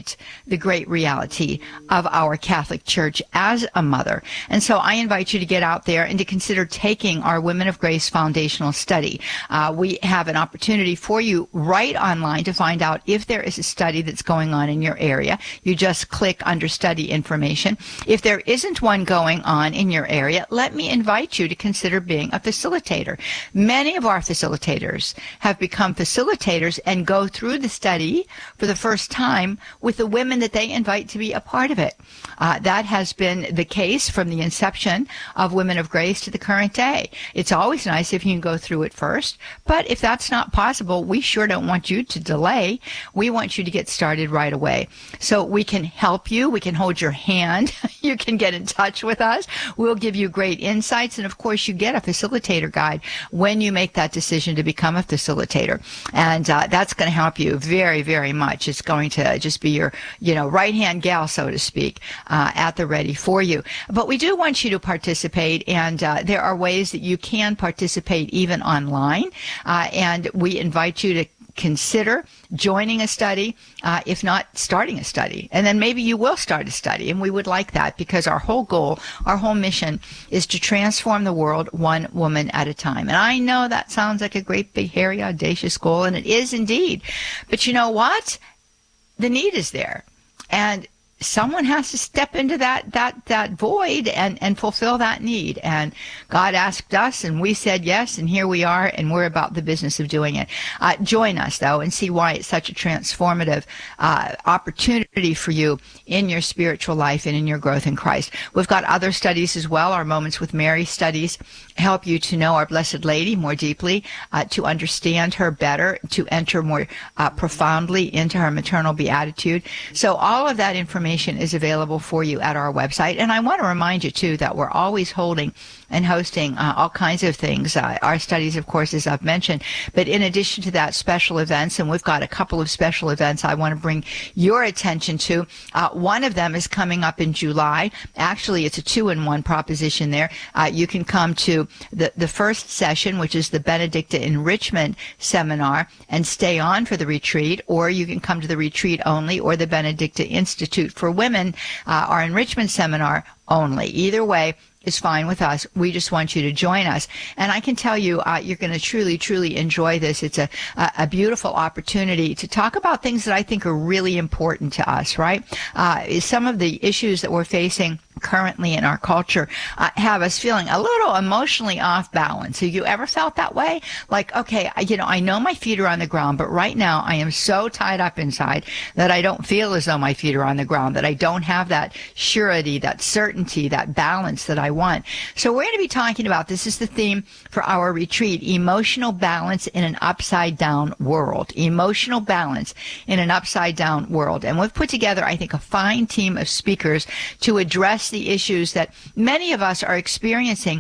the great reality of our Catholic Church as a mother. And so I invite you to get out there and to consider taking our Women of Grace foundational study. We have an opportunity for you right online to find out if there is a study that's going on in your area. You just click under study information. If there isn't one going on in your area, let me invite you to consider being a facilitator. Many of our facilitators have become facilitators and go through the study for the first time with the women that they invite to be a part of it. That has been the case from the inception of Women of Grace to the current day. It's always nice if you can go through it first, but if that's not possible, we sure don't want you to delay. We want you to get started right away. So we can help you. We can hold your hand. You can get in touch with us. We'll give you great insights. And of course, you get a facilitator guide when you make that decision to become a facilitator. And that's going to help you very, very much. It's going to just be your, right-hand gal, so to speak, at the ready for you. But we do want you to participate, and there are ways that you can participate even online. And we invite you to consider joining a study, if not starting a study. And then maybe you will start a study, and we would like that, because our whole goal, our whole mission is to transform the world one woman at a time. And I know that sounds like a great, big, hairy, audacious goal, and it is indeed. But you know what? The need is there. And someone has to step into that void and fulfill that need. And God asked us, and we said yes, and here we are, and we're about the business of doing it. Join us, though, and see why it's such a transformative opportunity for you in your spiritual life and in your growth in Christ. We've got other studies as well. Our Moments with Mary studies help you to know our Blessed Lady more deeply, to understand her better, to enter more profoundly into her maternal beatitude. So all of that information is available for you at our website. And I want to remind you, too, that we're always holding and hosting all kinds of things. Our studies, of course, as I've mentioned. But in addition to that, special events, and we've got a couple of special events I want to bring your attention to. One of them is coming up in July. Actually, it's a 2-in-1 proposition there. You can come to the first session, which is the Benedicta Enrichment Seminar, and stay on for the retreat, or you can come to the retreat only, or the Benedicta Institute for Women, our enrichment seminar only. Either way is fine with us. We just want you to join us. And I can tell you, you're going to truly, truly enjoy this. It's a beautiful opportunity to talk about things that I think are really important to us, right? Some of the issues that we're facing currently in our culture have us feeling a little emotionally off balance. Have you ever felt that way? Like, okay, I know my feet are on the ground, but right now I am so tied up inside that I don't feel as though my feet are on the ground, that I don't have that surety, that certainty, that balance that I want. So we're going to be talking about, this is the theme for our retreat, emotional balance in an upside down world. Emotional balance in an upside down world. And we've put together, I think, a fine team of speakers to address the issues that many of us are experiencing,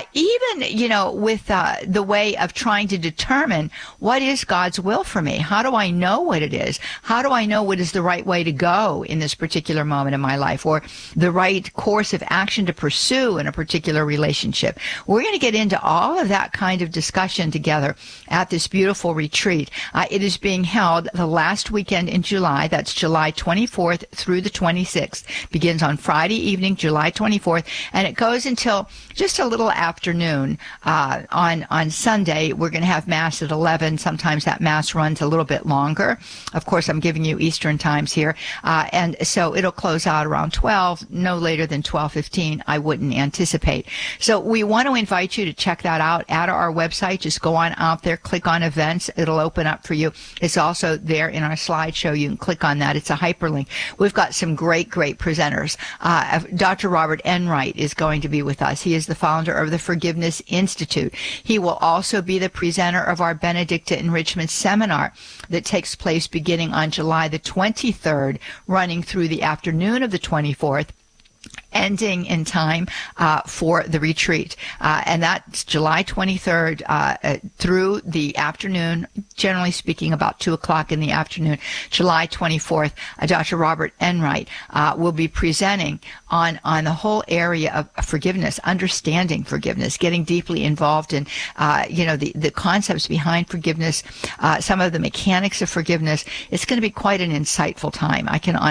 even, with the way of trying to determine what is God's will for me. How do I know what it is? How do I know what is the right way to go in this particular moment in my life, or the right course of action to pursue in a particular relationship? We're going to get into all of that kind of discussion together at this beautiful retreat. It is being held the last weekend in July. That's July 24th through the 26th. Begins on Friday evening, July 24th, and it goes until just a little afternoon. On Sunday, we're going to have Mass at 11. Sometimes that Mass runs a little bit longer. Of course, I'm giving you Eastern times here. And so it'll close out around 12, no later than 12:15, I wouldn't anticipate. So we want to invite you to check that out at our website. Just go on out there, click on events. It'll open up for you. It's also there in our slideshow. You can click on that. It's a hyperlink. We've got some great presenters. Dr. Robert Enright is going to be with us. He is the founder of the Forgiveness Institute. He will also be the presenter of our Benedicta Enrichment Seminar that takes place beginning on July the 23rd, running through the afternoon of the 24th, ending in time for the retreat. And that's July 23rd through the afternoon, generally speaking about 2 o'clock in the afternoon. July 24th, Dr. Robert Enright will be presenting on the whole area of forgiveness, understanding forgiveness, getting deeply involved in, the concepts behind forgiveness, some of the mechanics of forgiveness. It's going to be quite an insightful time. I can